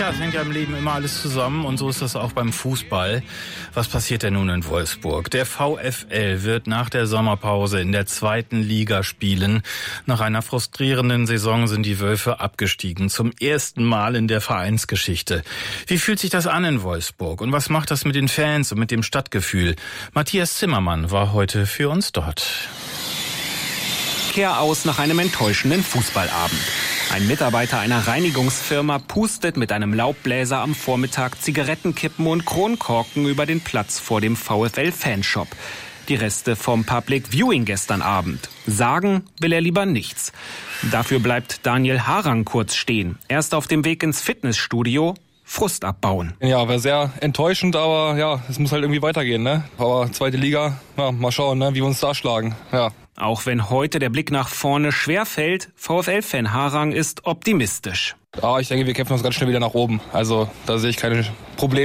Tja, es hängt ja im Leben immer alles zusammen und so ist das auch beim Fußball. Was passiert denn nun in Wolfsburg? Der VfL wird nach der Sommerpause in der 2. Liga spielen. Nach einer frustrierenden Saison sind die Wölfe abgestiegen. Zum ersten Mal in der Vereinsgeschichte. Wie fühlt sich das an in Wolfsburg? Und was macht das mit den Fans und mit dem Stadtgefühl? Matthias Zimmermann war heute für uns dort. Kehr aus nach einem enttäuschenden Fußballabend. Ein Mitarbeiter einer Reinigungsfirma pustet mit einem Laubbläser am Vormittag Zigarettenkippen und Kronkorken über den Platz vor dem VfL-Fanshop. Die Reste vom Public Viewing gestern Abend. Sagen will er lieber nichts. Dafür bleibt Daniel Harang kurz stehen. Erst auf dem Weg ins Fitnessstudio. Frust abbauen. Ja, war sehr enttäuschend, aber ja, es muss halt irgendwie weitergehen, ne? Aber 2. Liga, ja, mal schauen, ne, wie wir uns da schlagen, ja. Auch wenn heute der Blick nach vorne schwerfällt, VfL-Fan Harang ist optimistisch. Ich denke, wir kämpfen uns ganz schnell wieder nach oben. Also da sehe ich keine Probleme.